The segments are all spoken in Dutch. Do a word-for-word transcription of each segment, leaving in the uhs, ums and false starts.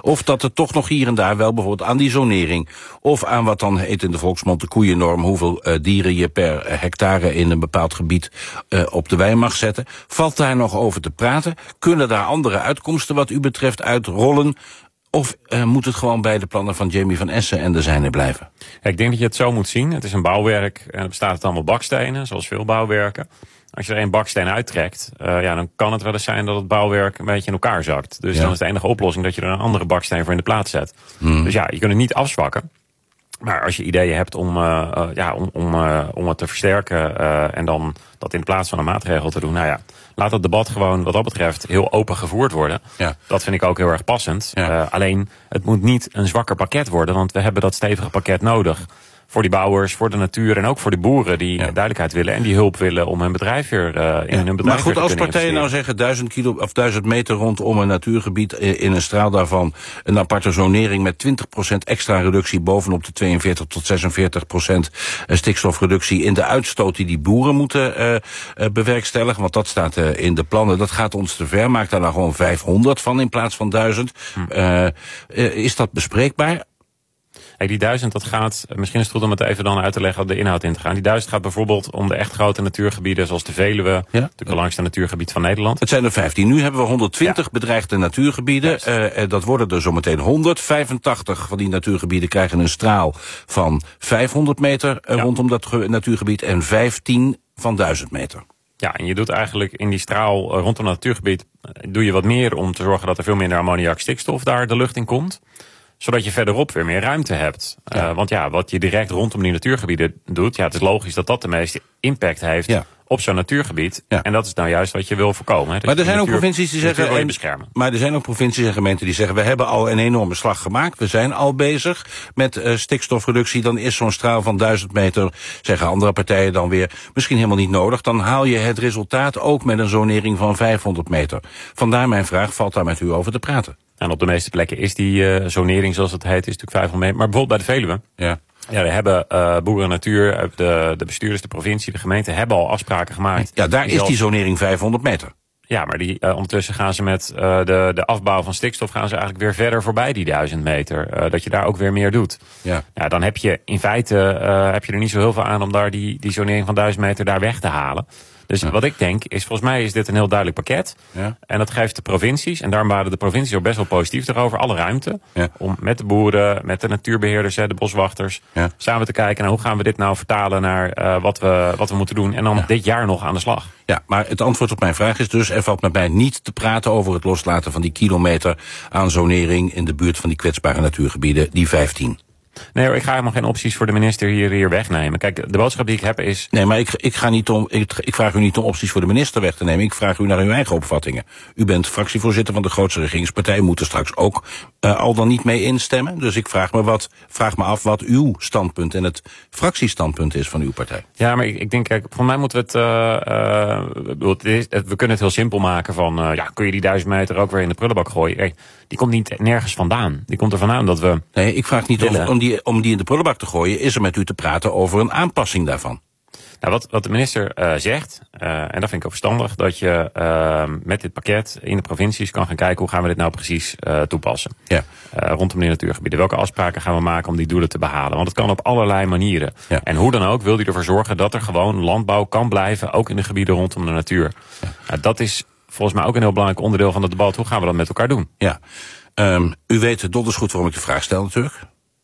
Of dat er toch nog hier en daar wel bijvoorbeeld aan die zonering, of aan wat dan heet in de volksmond de koeiennorm, hoeveel uh, dieren je per hectare in een bepaald gebied uh, op de wei mag zetten. Valt daar nog over te praten? Kunnen daar andere uitkomsten wat u betreft uitrollen? Of uh, moet het gewoon bij de plannen van Jamie van Essen en de zijne blijven? Ja, ik denk dat je het zo moet zien. Het is een bouwwerk en het bestaat uit allemaal bakstenen, zoals veel bouwwerken. Als je er één baksteen uittrekt, uh, ja, dan kan het wel eens zijn dat het bouwwerk een beetje in elkaar zakt. Dus ja. dan is de enige oplossing dat je er een andere baksteen voor in de plaats zet. Hmm. Dus ja, je kunt het niet afzwakken. Maar als je ideeën hebt om, uh, uh, ja, om, om, uh, om het te versterken uh, en dan dat in plaats van een maatregel te doen, nou ja, laat het debat gewoon wat dat betreft heel open gevoerd worden. Ja. Dat vind ik ook heel erg passend. Ja. Uh, alleen, het moet niet een zwakker pakket worden, want we hebben dat stevige pakket nodig. Voor die bouwers, voor de natuur en ook voor de boeren die ja. duidelijkheid willen en die hulp willen om hun bedrijf weer uh, in ja. hun bedrijf maar goed, weer te als partijen nou zeggen duizend kilo of duizend meter rondom een natuurgebied, in een straal daarvan een aparte zonering met twintig procent extra reductie bovenop de tweeënveertig tot zesenveertig procent stikstofreductie in de uitstoot die die boeren moeten uh, uh, bewerkstelligen, want dat staat uh, in de plannen, dat gaat ons te ver. Maak daar nou gewoon vijfhonderd van in plaats van duizend. Hm. Uh, uh, is dat bespreekbaar? Hey, die duizend, dat gaat, misschien is het goed om het even dan uit te leggen, de inhoud in te gaan. Die duizend gaat bijvoorbeeld om de echt grote natuurgebieden, zoals de Veluwe, ja? natuurlijk het langste natuurgebied van Nederland. Het zijn er vijftien. Nu hebben we honderdtwintig ja. bedreigde natuurgebieden. Uh, dat worden er zometeen honderd. vijfentachtig van die natuurgebieden krijgen een straal van vijfhonderd meter uh, ja. rondom dat natuurgebied en vijftien van duizend meter. Ja, en je doet eigenlijk in die straal uh, rondom het natuurgebied, uh, doe je wat meer om te zorgen dat er veel minder ammoniak stikstof daar de lucht in komt. Zodat je verderop weer meer ruimte hebt. Ja. Uh, want ja, wat je direct rondom die natuurgebieden doet, ja, het is logisch dat dat de meeste impact heeft ja. op zo'n natuurgebied. Ja. En dat is nou juist wat je wil voorkomen. Hè? Maar er zijn ook provincies die zeggen, wil je beschermen. Maar er zijn ook provincies en gemeenten die zeggen, we hebben al een enorme slag gemaakt. We zijn al bezig met uh, stikstofreductie. Dan is zo'n straal van duizend meter, zeggen andere partijen dan weer, misschien helemaal niet nodig. Dan haal je het resultaat ook met een zonering van vijfhonderd meter. Vandaar mijn vraag, valt daar met u over te praten? En op de meeste plekken is die uh, zonering, zoals het heet, is natuurlijk vijfhonderd meter. Maar bijvoorbeeld bij de Veluwe. Ja. Ja, we hebben uh, Boeren Natuur, de, de bestuurders, de provincie, de gemeente hebben al afspraken gemaakt. Ja, daar is die zonering vijfhonderd meter. Ja, maar die, uh, ondertussen gaan ze met uh, de, de afbouw van stikstof gaan ze eigenlijk weer verder voorbij die duizend meter. Uh, dat je daar ook weer meer doet. Ja. Ja, dan heb je in feite uh, heb je er niet zo heel veel aan om daar die, die zonering van duizend meter daar weg te halen. Dus ja. wat ik denk is, volgens mij is dit een heel duidelijk pakket. Ja. En dat geeft de provincies, en daarom waren de provincies ook best wel positief erover, alle ruimte. Ja. Om met de boeren, met de natuurbeheerders, de boswachters, ja. samen te kijken naar hoe gaan we dit nou vertalen naar uh, wat, we, wat we moeten doen. En dan ja. dit jaar nog aan de slag. Ja, maar het antwoord op mijn vraag is dus, er valt met mij niet te praten over het loslaten van die kilometer aan zonering in de buurt van die kwetsbare natuurgebieden, die vijftien. Nee hoor, ik ga helemaal geen opties voor de minister hier, hier wegnemen. Kijk, de boodschap die ik heb is... Nee, maar ik, ik, ga niet om, ik, ik vraag u niet om opties voor de minister weg te nemen. Ik vraag u naar uw eigen opvattingen. U bent fractievoorzitter van de grootste regeringspartij. U moet er straks ook uh, al dan niet mee instemmen. Dus ik vraag me, wat, vraag me af wat uw standpunt en het fractiestandpunt is van uw partij. Ja, maar ik, ik denk, kijk, voor mij moeten we het... Uh, uh, het is, we kunnen het heel simpel maken van... Uh, ja, kun je die duizend meter ook weer in de prullenbak gooien? Kijk, die komt niet nergens vandaan. Die komt er vandaan dat we... Nee, ik vraag niet of, om, die, om die in de prullenbak te gooien. Is er met u te praten over een aanpassing daarvan? Nou, wat, wat de minister uh, zegt, uh, en dat vind ik ook verstandig... dat je uh, met dit pakket in de provincies kan gaan kijken... hoe gaan we dit nou precies uh, toepassen. Ja. Uh, rondom die natuurgebieden. Welke afspraken gaan we maken om die doelen te behalen? Want het kan op allerlei manieren. Ja. En hoe dan ook wil hij ervoor zorgen dat er gewoon landbouw kan blijven... ook in de gebieden rondom de natuur. Ja. Nou, dat is volgens mij ook een heel belangrijk onderdeel van het debat. Hoe gaan we dat met elkaar doen? Ja. Um, u weet donders goed waarom ik de vraag stel natuurlijk.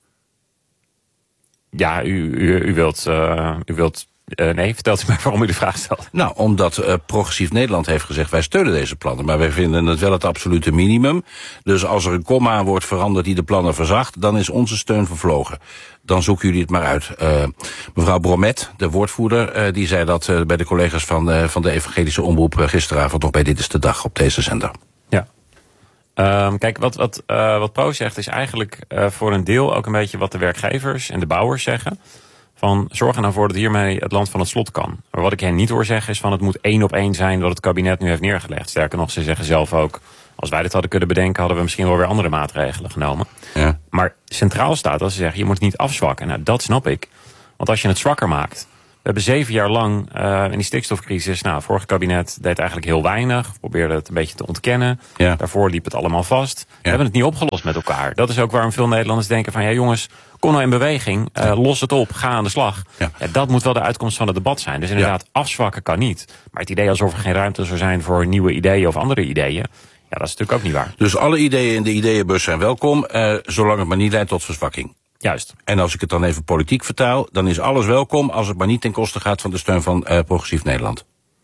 Ja, u, u, u wilt... Uh, u wilt Uh, nee, vertelt u mij waarom u de vraag stelt. Nou, omdat uh, Progressief Nederland heeft gezegd... wij steunen deze plannen, maar wij vinden het wel het absolute minimum. Dus als er een komma wordt veranderd die de plannen verzacht... dan is onze steun vervlogen. Dan zoeken jullie het maar uit. Uh, mevrouw Bromet, de woordvoerder, uh, die zei dat uh, bij de collega's van, uh, van de Evangelische Omroep... Uh, gisteravond nog bij Dit is de Dag op deze zender. Ja. Um, kijk, wat, wat, uh, wat Pro zegt is eigenlijk uh, voor een deel ook een beetje... wat de werkgevers en de bouwers zeggen... van zorg er nou voor dat hiermee het land van het slot kan. Maar wat ik hen niet hoor zeggen is van het moet één op één zijn... wat het kabinet nu heeft neergelegd. Sterker nog, ze zeggen zelf ook... als wij dit hadden kunnen bedenken... hadden we misschien wel weer andere maatregelen genomen. Ja. Maar centraal staat als ze zeggen... je moet het niet afzwakken. Nou, dat snap ik. Want als je het zwakker maakt... We hebben zeven jaar lang uh, in die stikstofcrisis... Nou, het vorige kabinet deed eigenlijk heel weinig. Probeerde het een beetje te ontkennen. Ja. Daarvoor liep het allemaal vast. We Ja. hebben het niet opgelost met elkaar. Dat is ook waarom veel Nederlanders denken van... ja jongens, kom nou in beweging. Uh, ja. Los het op, ga aan de slag. Ja. Ja, dat moet wel de uitkomst van het debat zijn. Dus inderdaad, ja. afzwakken kan niet. Maar het idee alsof er geen ruimte zou zijn... voor nieuwe ideeën of andere ideeën... ja, dat is natuurlijk ook niet waar. Dus alle ideeën in de ideeënbus zijn welkom... Uh, zolang het maar niet leidt tot verzwakking. Juist. En als ik het dan even politiek vertaal... dan is alles welkom als het maar niet ten koste gaat... van de steun van uh, Progressief Nederland.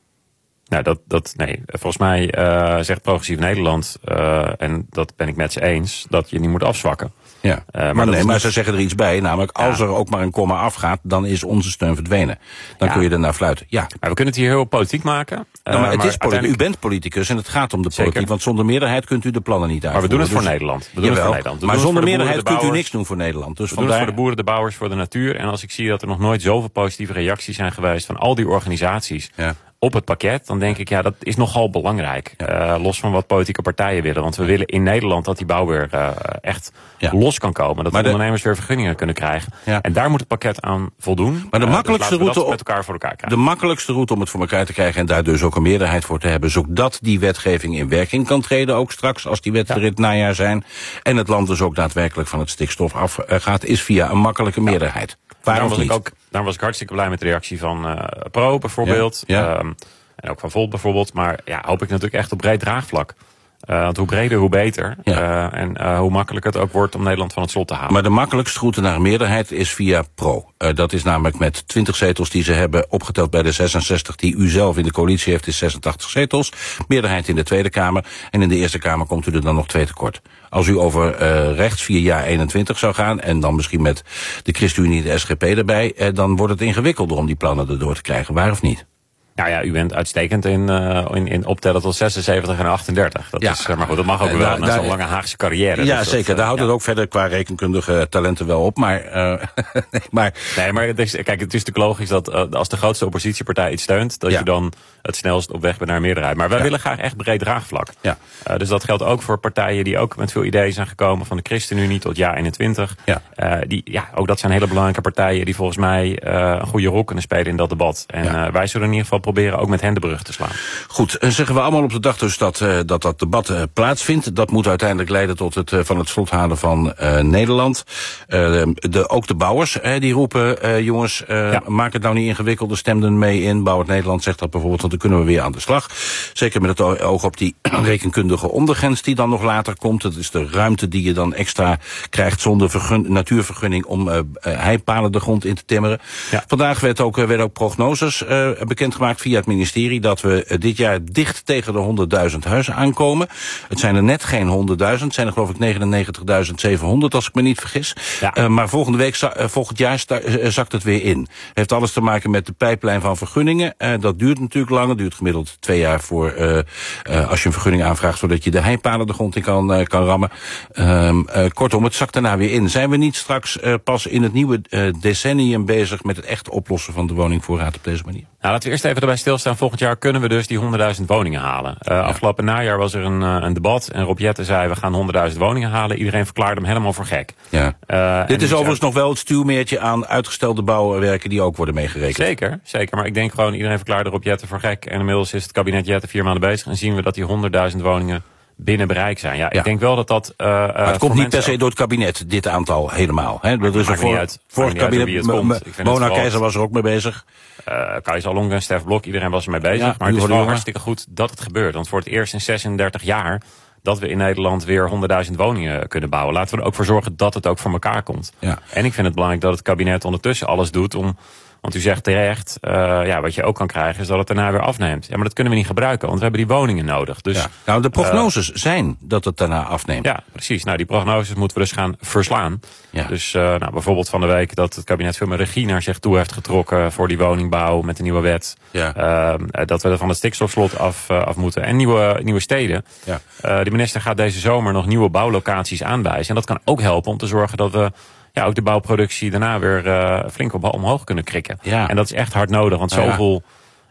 Nou, dat, dat, nee. Volgens mij uh, zegt Progressief Nederland... Uh, en dat ben ik met ze eens... dat je niet moet afzwakken. Ja, uh, maar, maar, nee, maar niet... ze zeggen er iets bij. Namelijk, als ja. er ook maar een komma afgaat... dan is onze steun verdwenen. Dan ja. kun je er naar fluiten. Ja. Maar we kunnen het hier heel politiek maken. Uh, nou, maar het maar is politiek. U bent politicus en het gaat om de politiek. Zeker. Want zonder meerderheid kunt u de plannen niet uitvoeren. Maar we doen het dus... voor Nederland. We doen Jawel, het voor Nederland. We maar zonder meerderheid kunt bouwers. u niks doen voor Nederland. Dus we vandaar... doen het voor de boeren, de bouwers, voor de natuur. En als ik zie dat er nog nooit zoveel positieve reacties zijn geweest... van al die organisaties... Ja. op het pakket, dan denk ik, ja, dat is nogal belangrijk. Ja. Uh, los van wat politieke partijen willen. Want we willen in Nederland dat die bouw weer uh, echt ja. los kan komen. Dat maar de ondernemers weer vergunningen kunnen krijgen. Ja. En daar moet het pakket aan voldoen. Maar de uh, makkelijkste dus route we met elkaar voor elkaar krijgen. De makkelijkste route om het voor elkaar te krijgen en daar dus ook een meerderheid voor te hebben, zodat die wetgeving in werking kan treden, ook straks als die wetten ja. er in het najaar zijn. En het land dus ook daadwerkelijk van het stikstof afgaat, is via een makkelijke ja. meerderheid. Waarom was niet? Ik ook, daarom was ik hartstikke blij met de reactie van uh, Pro bijvoorbeeld. Ja. Ja. Um, En ook van Volt bijvoorbeeld. Maar ja, hoop ik natuurlijk echt op breed draagvlak. Uh, want hoe breder, hoe beter. Ja. Uh, en uh, hoe makkelijker het ook wordt om Nederland van het slot te halen. Maar de makkelijkste route naar een meerderheid is via Pro. Uh, dat is namelijk met twintig zetels die ze hebben opgeteld bij de zesenzestig... die u zelf in de coalitie heeft, is zesentachtig zetels. Meerderheid in de Tweede Kamer. En in de Eerste Kamer komt u er dan nog twee tekort. Als u over uh, rechts via jaar eenentwintig zou gaan... en dan misschien met de ChristenUnie en de S G P erbij... Uh, dan wordt het ingewikkelder om die plannen erdoor te krijgen. Waar of niet? Nou ja, u bent uitstekend in, uh, in, in optellen tot zesenzeventig en achtendertig. Dat ja. is, maar goed, dat mag ook wel daar, na zo'n lange Haagse carrière. Ja, dus zeker. Dat, daar houdt ja. het ook verder qua rekenkundige talenten wel op. Maar, uh, nee, maar... Nee, maar het is, kijk, het is natuurlijk logisch dat uh, als de grootste oppositiepartij iets steunt... dat ja. je dan het snelst op weg bent naar een meerderheid. Maar wij ja. willen graag echt breed draagvlak. Ja. Uh, dus dat geldt ook voor partijen die ook met veel ideeën zijn gekomen... van de ChristenUnie tot jaar eenentwintig. Ja. Uh, die, ja, ook dat zijn hele belangrijke partijen... die volgens mij uh, een goede rol kunnen spelen in dat debat. En ja. uh, wij zullen in ieder geval proberen ook met hen de brug te slaan. Goed, en zeggen we allemaal op de dag dus dat uh, dat, dat debat uh, plaatsvindt. Dat moet uiteindelijk leiden tot het uh, van het slot halen van uh, Nederland. Uh, de, ook de bouwers uh, die roepen, uh, jongens, uh, ja. maak het nou niet ingewikkeld, stemden mee in. Bouwend Nederland zegt dat bijvoorbeeld, want dan kunnen we weer aan de slag. Zeker met het oog op die rekenkundige ondergrens die dan nog later komt. Dat is de ruimte die je dan extra krijgt zonder vergun, natuurvergunning om uh, uh, heipalen de grond in te timmeren. Ja. Vandaag werd ook, uh, werden ook prognoses uh, bekendgemaakt via het ministerie dat we uh, dit jaar dicht tegen de honderdduizend huizen aankomen. Het zijn er net geen honderdduizend, het zijn er geloof ik negenennegentigduizend zevenhonderd als ik me niet vergis. Ja. Uh, maar volgende week, uh, volgend jaar sta, uh, zakt het weer in. Heeft alles te maken met de pijplijn van vergunningen. Uh, dat duurt natuurlijk lang, het duurt gemiddeld twee jaar voor uh, uh, als je een vergunning aanvraagt zodat je de heipalen de grond in kan, uh, kan rammen. Uh, uh, kortom, het zakt daarna weer in. Zijn we niet straks uh, pas in het nieuwe uh, decennium bezig met het echt oplossen van de woningvoorraad op deze manier? Nou, laten we eerst even erbij stilstaan. Volgend jaar kunnen we dus die honderdduizend woningen halen. Uh, ja. Afgelopen najaar was er een, uh, een debat en Rob Jetten zei we gaan honderdduizend woningen halen. Iedereen verklaarde hem helemaal voor gek. Ja. Uh, Dit is overigens nog wel het stuwmeertje aan uitgestelde bouwwerken die ook worden meegerekend. Zeker, zeker. Maar ik denk gewoon iedereen verklaarde Rob Jetten voor gek. En inmiddels is het kabinet Jetten vier maanden bezig en zien we dat die honderdduizend woningen binnen bereik zijn. Ja, ik ja. denk wel dat dat... Uh, maar het komt niet per se ook door het kabinet, dit aantal helemaal. Hè? Dat is er voor, uit, voor het kabinet. Mona Keizer was er ook mee bezig. Uh, Keizer Longe en Stef Blok, iedereen was er mee bezig. Ja, maar het is wel hartstikke goed dat het gebeurt. Want voor het eerst in zesendertig jaar... dat we in Nederland weer honderdduizend woningen kunnen bouwen. Laten we er ook voor zorgen dat het ook voor elkaar komt. Ja. En ik vind het belangrijk dat het kabinet ondertussen alles doet om... Want u zegt terecht, uh, ja, wat je ook kan krijgen is dat het daarna weer afneemt. Ja, maar dat kunnen we niet gebruiken, want we hebben die woningen nodig. Dus, ja. Nou, de prognoses uh, zijn dat het daarna afneemt. Ja, precies. Nou, die prognoses moeten we dus gaan verslaan. Ja. Dus uh, nou, bijvoorbeeld van de week dat het kabinet veel meer regie naar zich toe heeft getrokken voor die woningbouw met de nieuwe wet. Ja. Uh, dat we er van het stikstofslot af, uh, af moeten. En nieuwe, nieuwe steden. Ja. Uh, de minister gaat deze zomer nog nieuwe bouwlocaties aanwijzen. En dat kan ook helpen om te zorgen dat we... ja, ook de bouwproductie daarna weer uh, flink op, omhoog kunnen krikken. Ja. En dat is echt hard nodig, want zoveel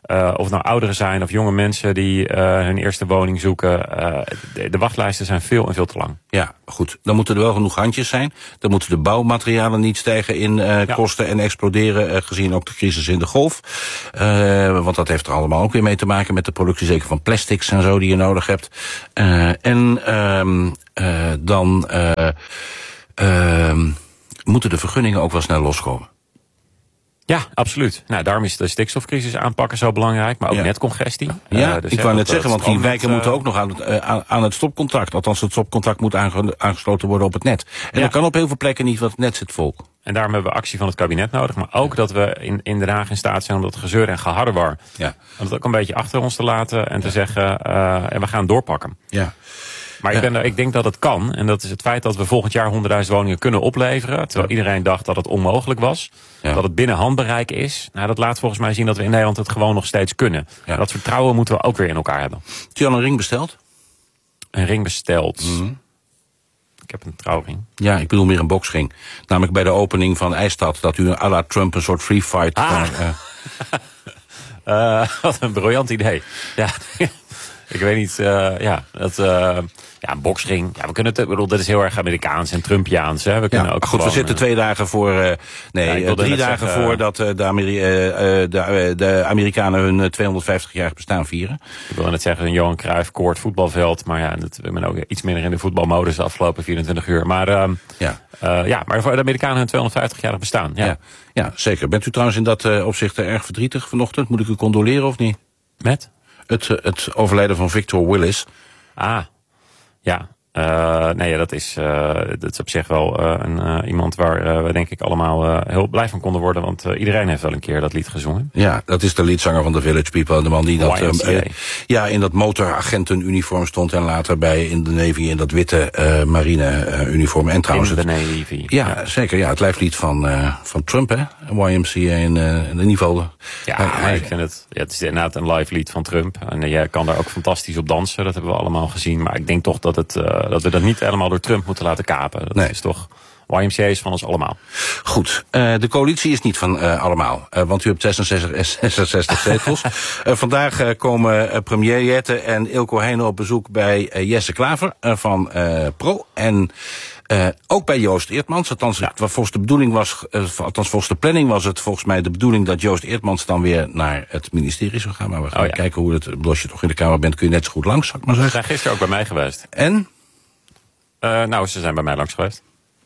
Uh, of het nou ouderen zijn of jonge mensen die uh, hun eerste woning zoeken. Uh, de, de wachtlijsten zijn veel en veel te lang. Ja, goed. Dan moeten er wel genoeg handjes zijn. Dan moeten de bouwmaterialen niet stijgen in uh, ja. kosten en exploderen, uh, gezien ook de crisis in de golf. Uh, want dat heeft er allemaal ook weer mee te maken met de productie, zeker van plastics en zo die je nodig hebt. Uh, en uh, uh, dan uh, uh, moeten de vergunningen ook wel snel loskomen. Ja, absoluut. Nou, daarom is de stikstofcrisis aanpakken zo belangrijk, maar ook ja. netcongestie. Ja, uh, dus ik wou net dat, zeggen, want die wijken uh, moeten ook nog aan het, uh, aan, aan het stopcontact. Althans, het stopcontact moet aange, aangesloten worden op het net. En ja. dat kan op heel veel plekken niet, want het net zit vol. En daarom hebben we actie van het kabinet nodig. Maar ook dat we in, in Den Haag in staat zijn om dat gezeur en geharrewar... Ja. om het ook een beetje achter ons te laten en te ja. zeggen, uh, en we gaan doorpakken. Ja. Maar ik, ben, ik denk dat het kan. En dat is het feit dat we volgend jaar honderdduizend woningen kunnen opleveren. Terwijl ja. iedereen dacht dat het onmogelijk was. Ja. Dat het binnen handbereik is. Nou, dat laat volgens mij zien dat we in Nederland het gewoon nog steeds kunnen. Ja. Dat vertrouwen moeten we ook weer in elkaar hebben. Heb je al een ring besteld? Een ring besteld? Mm-hmm. Ik heb een trouwring. Ja, ik bedoel meer een boksring. Namelijk bij de opening van IJsstad. Dat u à la Trump een soort free fight... Ah. Kan, uh... uh, wat een briljant idee. Ja... Ik weet niet, uh, ja, dat, uh, ja, een boksring. Ja, we kunnen het, ik bedoel, dat is heel erg Amerikaans en Trumpiaans. Hè. We kunnen ja, ook goed, gewoon, we zitten twee dagen voor, uh, nee, ja, drie dagen zeggen, voor dat uh, de, Ameri- uh, de, uh, de Amerikanen hun tweehonderdvijftig-jarig bestaan vieren. Ik wil net zeggen, een Johan Cruijff Koord voetbalveld. Maar ja, dat, we zijn ook iets minder in de voetbalmodus de afgelopen vierentwintig uur. Maar, uh, ja. Uh, ja, maar voor de Amerikanen hun tweehonderdvijftig-jarig bestaan. Ja. Ja, ja, zeker. Bent u trouwens in dat uh, opzicht erg verdrietig vanochtend? Moet ik u condoleren of niet? Met? Het, het overlijden van Victor Willis. Ah, ja. Uh, nee, ja, dat is, uh, dat is op zich wel uh, een, uh, iemand waar uh, we denk ik allemaal uh, heel blij van konden worden. Want uh, iedereen heeft wel een keer dat lied gezongen. Ja, dat is de liedzanger van The Village People. De man die dat, uh, ja, in dat motoragentenuniform stond. En later bij in de Navy in dat witte uh, marine uh, uniform. En trouwens in de het, Navy. Ja, ja, zeker. Ja, het lijflied van, uh, van Trump, hè. Y M C A in, uh, in ieder geval. Ja, hij, hij, ik vind het, ja, het is inderdaad een live lied van Trump. En uh, jij kan daar ook fantastisch op dansen. Dat hebben we allemaal gezien. Maar ik denk toch dat, het, uh, dat we dat niet helemaal door Trump moeten laten kapen. Dat nee. is toch... Y M C A is van ons allemaal. Goed, uh, de coalitie is niet van uh, allemaal. Uh, want u hebt zesenzestig, zesenzestig zetels. Uh, vandaag uh, komen uh, premier Jette en Ilko Heijnen op bezoek bij uh, Jesse Klaver uh, van uh, Pro. En uh, ook bij Joost Eertmans. Althans, ja. volgens de bedoeling was, uh, althans volgens de planning was het volgens mij de bedoeling dat Joost Eertmans dan weer naar het ministerie zou gaan. Maar we gaan oh, ja. kijken hoe het, als je toch in de Kamer bent, kun je net zo goed langs, zou ik maar zeggen. Ze zijn gisteren ook bij mij geweest. En? Uh, nou, ze zijn bij mij langs geweest.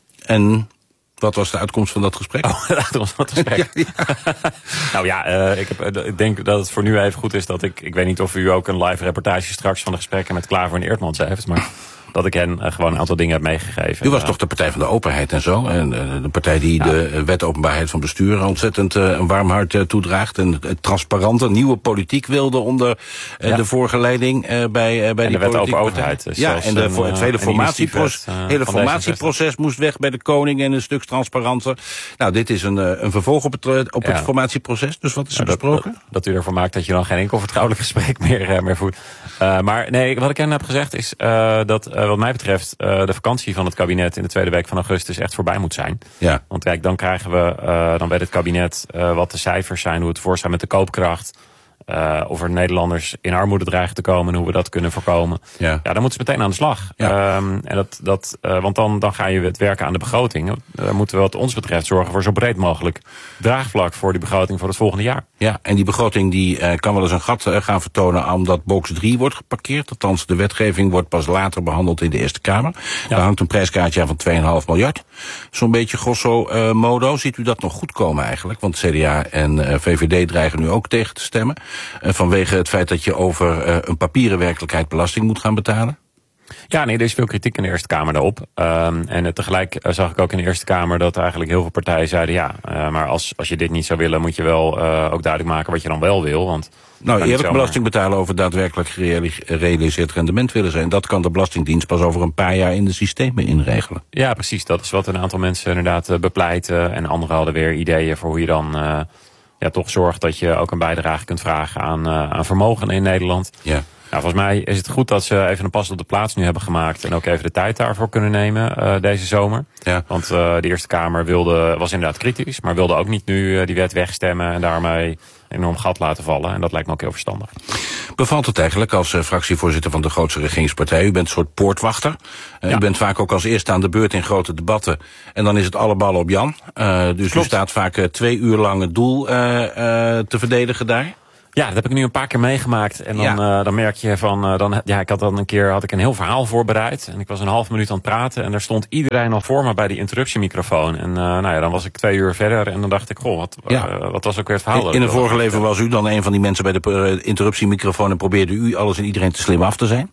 En wat was de uitkomst van dat gesprek? Oh, de uitkomst van dat gesprek? ja, ja. nou ja, uh, ik, heb, uh, ik denk dat het voor nu even goed is dat ik... Ik weet niet of u ook een live reportage straks van de gesprekken met Klaver en Eertmans heeft, maar... dat ik hen uh, gewoon een aantal dingen heb meegegeven. U was uh, toch de Partij van de Openheid en zo? En uh, de partij die ja. de wet openbaarheid van bestuur ontzettend uh, een warm hart uh, toedraagt. En uh, transparante nieuwe politiek wilde onder uh, ja. de vorige leiding uh, bij, uh, bij en die de wet politieke open overheid. Dus ja, en de, een, het hele, formatieproces, uh, hele formatieproces moest weg bij de koning en een stuk transparanter. Nou, dit is een, uh, een vervolg op het, uh, op ja. het formatieproces. Dus wat is er ja, besproken? Dat, dat, dat u ervoor maakt dat je dan geen enkel vertrouwelijk gesprek meer, uh, meer voert. Uh, maar nee, wat ik hen heb gezegd is uh, dat... Uh, wat mij betreft uh, de vakantie van het kabinet in de tweede week van augustus echt voorbij moet zijn. Ja. Want kijk, dan krijgen we, uh, dan weet het kabinet uh, wat de cijfers zijn, hoe het ervoor staat met de koopkracht. Uh, of er Nederlanders in armoede dreigen te komen en hoe we dat kunnen voorkomen. Ja, ja dan moeten ze meteen aan de slag. Ja. Um, en dat, dat, uh, want dan, dan ga je het werken aan de begroting. Dan moeten we wat ons betreft zorgen voor zo breed mogelijk draagvlak voor die begroting voor het volgende jaar. Ja, en die begroting die uh, kan wel eens een gat uh, gaan vertonen omdat box drie wordt geparkeerd. Althans, de wetgeving wordt pas later behandeld in de Eerste Kamer. Ja. Daar hangt een prijskaartje aan van twee komma vijf miljard. Zo'n beetje grosso uh, modo. Ziet u dat nog goed komen eigenlijk? Want C D A en uh, V V D dreigen nu ook tegen te stemmen. Uh, vanwege het feit dat je over uh, een papieren werkelijkheid belasting moet gaan betalen? Ja, nee, er is veel kritiek in de Eerste Kamer daarop. Um, en uh, tegelijk uh, zag ik ook in de Eerste Kamer dat eigenlijk heel veel partijen zeiden... ja, uh, maar als, als je dit niet zou willen, moet je wel uh, ook duidelijk maken wat je dan wel wil. Want nou, eerlijk zomaar... belasting betalen over daadwerkelijk gerealiseerd rendement willen zijn. Dat kan de Belastingdienst pas over een paar jaar in de systemen inregelen. Ja, precies. Dat is wat een aantal mensen inderdaad uh, bepleiten. En anderen hadden weer ideeën voor hoe je dan... Uh, ja, toch zorgt dat je ook een bijdrage kunt vragen aan, uh, aan vermogen in Nederland. Ja. Nou, volgens mij is het goed dat ze even een pas op de plaats nu hebben gemaakt. En ook even de tijd daarvoor kunnen nemen uh, deze zomer. Ja. Want uh, de Eerste Kamer wilde, was inderdaad kritisch. Maar wilde ook niet nu uh, die wet wegstemmen. En daarmee een enorm gat laten vallen. En dat lijkt me ook heel verstandig. Bevalt het eigenlijk als uh, fractievoorzitter van de grootste regeringspartij? U bent een soort poortwachter. Uh, ja. U bent vaak ook als eerste aan de beurt in grote debatten. En dan is het alle ballen op Jan. Uh, dus Klopt. U staat vaak uh, twee uur lang het doel uh, uh, te verdedigen daar. Ja, dat heb ik nu een paar keer meegemaakt. En dan, ja. uh, dan merk je van, uh, dan, ja, ik had dan een keer had ik een heel verhaal voorbereid. En ik was een half minuut aan het praten. En daar stond iedereen al voor me bij die interruptiemicrofoon. En uh, nou ja, dan was ik twee uur verder. En dan dacht ik, goh, wat, ja. uh, wat was ook weer het verhaal? In, in een vorige leven was u dan een van die mensen bij de uh, interruptiemicrofoon. En probeerde u alles en iedereen te slim af te zijn?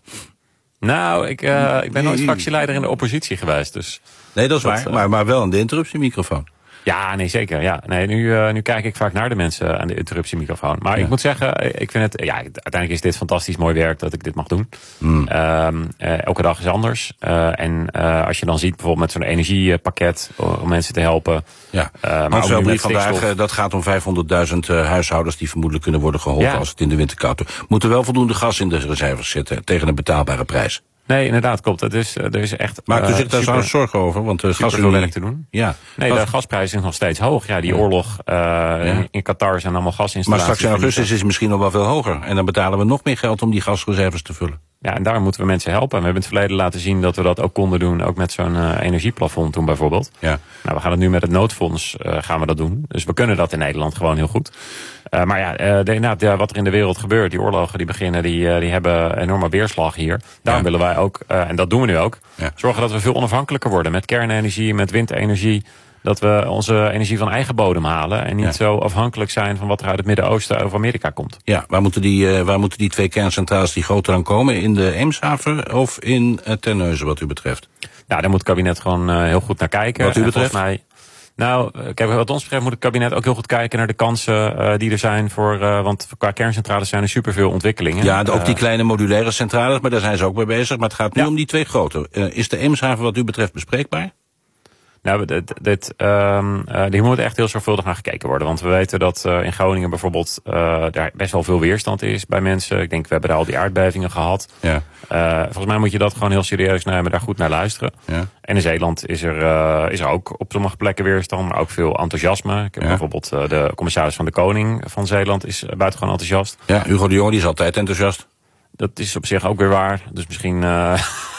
Nou, ik, uh, ik ben nooit fractieleider in de oppositie geweest. Dus nee, dat is dat, waar. Uh, maar, maar wel aan de interruptiemicrofoon. Ja, nee, zeker. Ja. Nee, nu, uh, nu kijk ik vaak naar de mensen aan de interruptiemicrofoon. Maar ja. ik moet zeggen, ik vind het, ja, uiteindelijk is dit fantastisch mooi werk dat ik dit mag doen. Mm. Um, uh, elke dag is anders. Uh, en uh, als je dan ziet bijvoorbeeld met zo'n energiepakket om mensen te helpen. Ja. Uh, maar ook brief vandaag, uh, dat gaat om vijfhonderdduizend uh, huishoudens die vermoedelijk kunnen worden geholpen ja. als het in de winter koud wordt. Moeten wel voldoende gas in de reserves zitten tegen een betaalbare prijs. Nee, inderdaad, klopt. Het is, er is echt. Maakt u zich uh, daar zo'n zorgen over? Want uh, gas veel werk te doen. Ja. Nee, gas... de gasprijs is nog steeds hoog. Ja, die ja. oorlog uh, ja. in, in Qatar zijn allemaal gasinstallaties. Maar straks in augustus is het misschien nog wel veel hoger. En dan betalen we nog meer geld om die gasreserves te vullen. Ja, en daar moeten we mensen helpen. En we hebben in het verleden laten zien dat we dat ook konden doen. Ook met zo'n uh, energieplafond toen bijvoorbeeld. Ja. Nou, we gaan het nu met het noodfonds uh, gaan we dat doen. Dus we kunnen dat in Nederland gewoon heel goed. Uh, maar ja, uh, de, nou, de, wat er in de wereld gebeurt, die oorlogen die beginnen, die, uh, die hebben enorme weerslag hier. Daarom ja. willen wij ook, uh, en dat doen we nu ook, ja. zorgen dat we veel onafhankelijker worden. Met kernenergie, met windenergie. Dat we onze energie van eigen bodem halen. En niet ja. zo afhankelijk zijn van wat er uit het Midden-Oosten of Amerika komt. Ja, waar moeten die, uh, waar moeten die twee kerncentrales die groter dan komen? In de Eemshaven of in uh, Terneuzen wat u betreft? Ja, daar moet het kabinet gewoon uh, heel goed naar kijken. Wat u betreft? Mij, nou, kijk, wat ons betreft moet het kabinet ook heel goed kijken naar de kansen uh, die er zijn voor, uh, want qua kerncentrales zijn er superveel ontwikkelingen. Ja, ook die kleine modulaire centrales, maar daar zijn ze ook mee bezig. Maar het gaat nu ja. om die twee grote. Uh, is de Eemshaven wat u betreft bespreekbaar? Nou, dit, dit, um, uh, hier moet echt heel zorgvuldig naar gekeken worden. Want we weten dat uh, in Groningen bijvoorbeeld uh, daar best wel veel weerstand is bij mensen. Ik denk, we hebben daar al die aardbevingen gehad. Ja. Uh, volgens mij moet je dat gewoon heel serieus nemen, daar goed naar luisteren. Ja. En in Zeeland is er, uh, is er ook op sommige plekken weerstand, maar ook veel enthousiasme. Ik heb ja. bijvoorbeeld uh, de commissaris van de Koning van Zeeland is buitengewoon enthousiast. Ja, Hugo de Jonge die is altijd enthousiast. Dat is op zich ook weer waar. Dus misschien... Uh,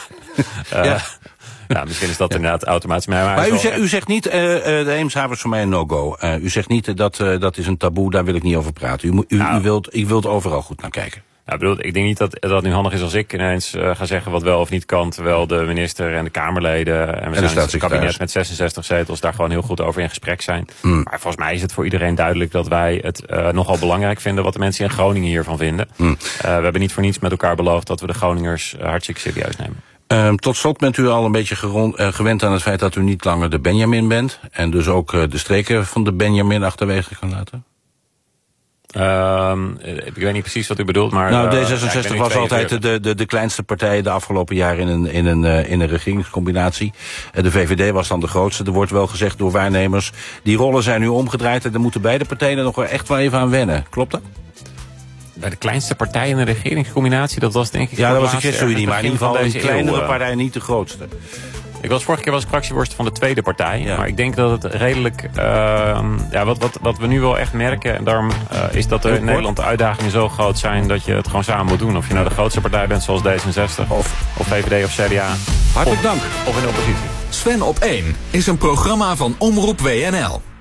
uh, ja. Nou, misschien is dat ja. inderdaad automatisch. Maar, maar, maar u, zegt, u zegt niet, uh, de Eemshaven is voor mij een no-go. Uh, u zegt niet, dat uh, dat is een taboe, daar wil ik niet over praten. U, u, nou, u, wilt, u wilt overal goed naar kijken. Nou, bedoel, ik denk niet dat dat nu handig is als ik ineens uh, ga zeggen wat wel of niet kan. Terwijl de minister en de Kamerleden en we en zijn het kabinet met zesenzestig zetels daar gewoon heel goed over in gesprek zijn. Mm. Maar volgens mij is het voor iedereen duidelijk dat wij het uh, nogal belangrijk vinden wat de mensen in Groningen hiervan vinden. Mm. Uh, we hebben niet voor niets met elkaar beloofd dat we de Groningers uh, hartstikke serieus nemen. Uh, tot slot bent u al een beetje gerond, uh, gewend aan het feit dat u niet langer de Benjamin bent. En dus ook uh, de streken van de Benjamin achterwege kan laten? Uh, ik weet niet precies wat u bedoelt, maar... Nou, D zesenzestig uh, ja, was altijd de, de, de kleinste partij de afgelopen jaren in een, in een, uh, in een regeringscombinatie. Uh, de V V D was dan de grootste. Er wordt wel gezegd door waarnemers, die rollen zijn nu omgedraaid en daar moeten beide partijen er nog wel echt wel even aan wennen. Klopt dat? Bij de kleinste partij in de regeringscombinatie, dat was denk ik... Ja, dat was de ChristenUnie, maar in ieder geval een kleinere partij, niet de grootste. Ik was vorige keer was ik fractievoorzitter van de tweede partij. Ja. Maar ik denk dat het redelijk... Uh, ja, wat, wat, wat we nu wel echt merken, en daarom uh, is dat er in Nederland de uitdagingen zo groot zijn dat je het gewoon samen moet doen. Of je nou de grootste partij bent zoals D zesenzestig of, of V V D of C D A. Hartelijk of, dank. Of in de oppositie. Sven op één is een programma van Omroep W N L.